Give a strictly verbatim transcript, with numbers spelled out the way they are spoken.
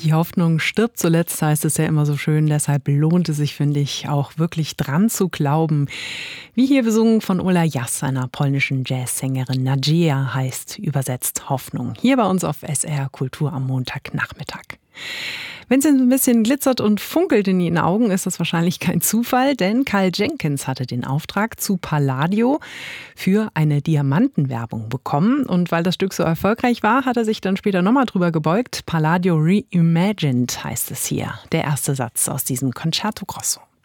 Die Hoffnung stirbt zuletzt, heißt es ja immer so schön. Deshalb lohnt es sich, finde ich, auch wirklich dran zu glauben. Wie hier besungen von Ola Jas, einer polnischen Jazzsängerin. Nadzieja heißt übersetzt Hoffnung. Hier bei uns auf S R R Kultur am Montagnachmittag. Wenn es ein bisschen glitzert und funkelt in Ihren Augen, ist das wahrscheinlich kein Zufall, denn Karl Jenkins hatte den Auftrag zu Palladio für eine Diamantenwerbung bekommen. Und weil das Stück so erfolgreich war, hat er sich dann später nochmal drüber gebeugt. Palladio Reimagined heißt es hier, der erste Satz aus diesem Concerto Grosso.